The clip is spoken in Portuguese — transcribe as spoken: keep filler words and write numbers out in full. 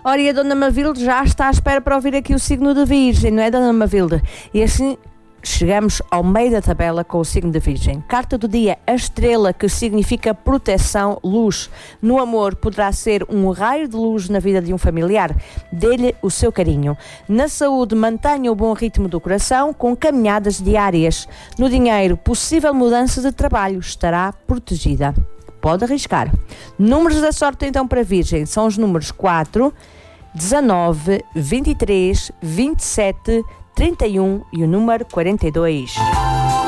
Ora, e a Dona Mavilde já está à espera para ouvir aqui o signo de Virgem, não é, Dona Mavilde? E assim chegamos ao meio da tabela com o signo de Virgem. Carta do dia, a estrela, que significa proteção, luz. No amor, poderá ser um raio de luz na vida de um familiar. Dê-lhe o seu carinho. Na saúde, mantenha o bom ritmo do coração com caminhadas diárias. No dinheiro, possível mudança de trabalho, estará protegida. Pode arriscar. Números da sorte então para Virgem são os números quatro, dezanove, vinte e três, vinte e sete, trinta e um e o número quarenta e dois.